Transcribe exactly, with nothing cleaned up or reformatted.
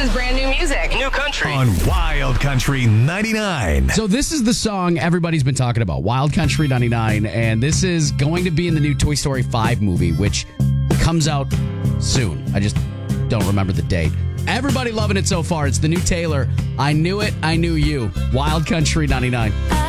is brand new music. New country. On Wild Country ninety-nine. So this is the song everybody's been talking about, Wild Country ninety-nine, and this is going to be in the new Toy Story five movie, which comes out soon. I just don't remember the date. Everybody loving it so far. It's the new Taylor. I Knew It, I Knew You. Wild Country ninety-nine.